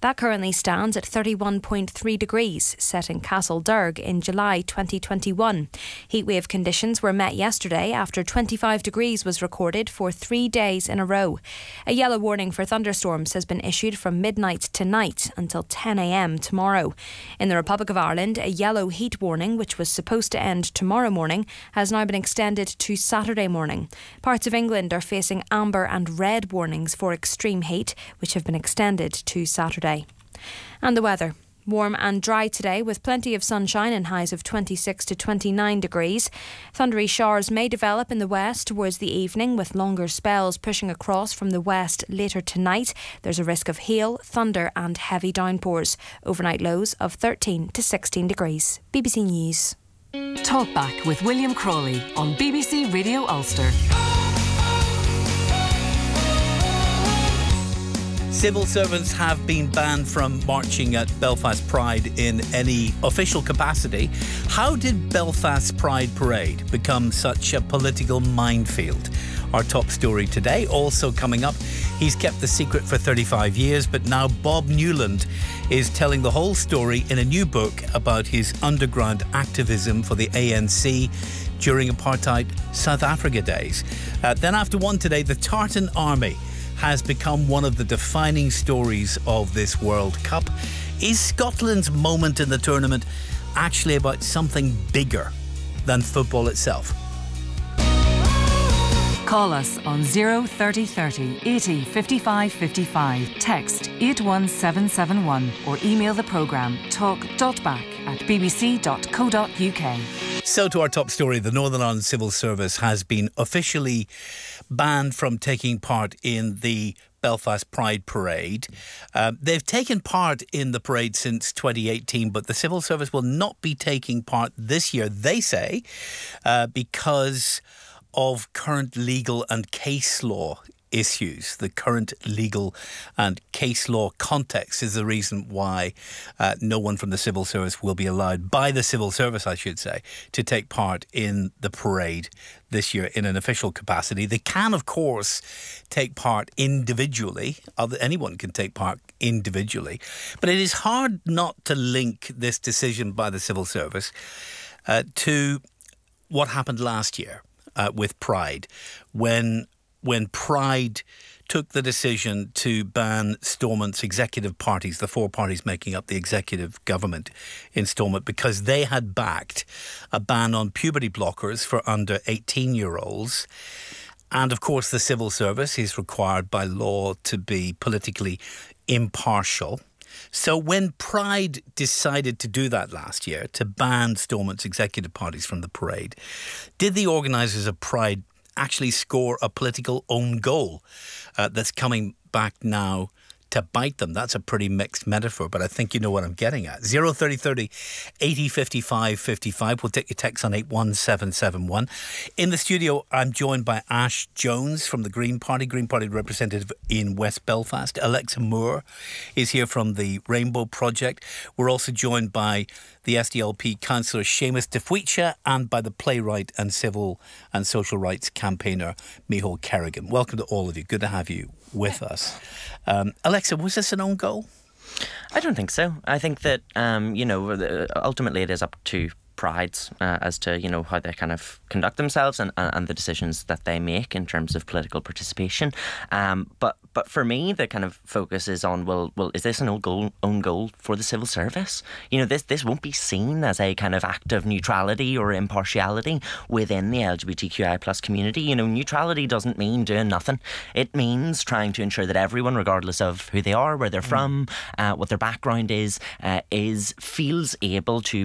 That currently stands at 31.3 degrees, set in Castlederg in July 2021. Heatwave conditions were met yesterday after 25 degrees was recorded for 3 days in a row. A yellow warning for thunderstorms has been issued from midnight tonight until 10 a.m. tomorrow. In the Republic of Ireland, a yellow heat warning, which was supposed to end tomorrow morning, has now been extended to Saturday morning. Parts of England are facing amber and red warnings for extreme heat, which have been extended to Saturday. And the weather. Warm and dry today with plenty of sunshine and highs of 26 to 29 degrees. Thundery showers may develop in the west towards the evening with longer spells pushing across from the west later tonight. There's a risk of hail, thunder and heavy downpours. Overnight lows of 13 to 16 degrees. BBC News. Talkback with William Crawley on BBC Radio Ulster. Civil servants have been banned from marching at Belfast Pride in any official capacity. How did Belfast Pride Parade become such a political minefield? Our top story today. Also coming up, he's kept the secret for 35 years, but now Bob Newland is telling the whole story in a new book about his underground activism for the ANC during apartheid South Africa days. Then after one today, the Tartan Army has become one of the defining stories of this World Cup. Is Scotland's moment in the tournament actually about something bigger than football itself? Call us on 03030 80 55 55. Text 81771 or email the programme talk.back@bbc.co.uk. So to our top story, the Northern Ireland Civil Service has been officially banned from taking part in the Belfast Pride Parade. They've taken part in the parade since 2018, but the Civil Service will not be taking part this year, they say, because of current legal and case law issues. The current legal and case law context is the reason why no one from the Civil Service will be allowed, by the Civil Service I should say, to take part in the parade this year in an official capacity. They can of course take part individually. Anyone can take part individually, but it is hard not to link this decision by the Civil Service to what happened last year with Pride, when Pride took the decision to ban Stormont's executive parties, the four parties making up the executive government in Stormont, because they had backed a ban on puberty blockers for under 18-year-olds. And of course, the Civil Service is required by law to be politically impartial. So when Pride decided to do that last year, to ban Stormont's executive parties from the parade, did the organisers of Pride actually score a political own goal that's coming back now to bite them? That's a pretty mixed metaphor, but I think you know what I'm getting at. 03030 80 55 55. We'll take your text on 81771. In the studio, I'm joined by Ash Jones from the Green Party representative in West Belfast. Alexa Moore is here from the Rainbow Project. We're also joined by the SDLP councillor Seamus Defuicha and by the playwright and civil and social rights campaigner Micheál Kerrigan. Welcome to all of you. Good to have you with us. Alexa, was this an own goal? I don't think so. I think that, ultimately it is up to Prides as to, how they kind of conduct themselves and the decisions that they make in terms of political participation. But for me, the kind of focus is on, well, is this an own goal for the civil service? This won't be seen as a kind of act of neutrality or impartiality within the LGBTQI plus community. Neutrality doesn't mean doing nothing. It means trying to ensure that everyone, regardless of who they are, where they're from, what their background is, feels able to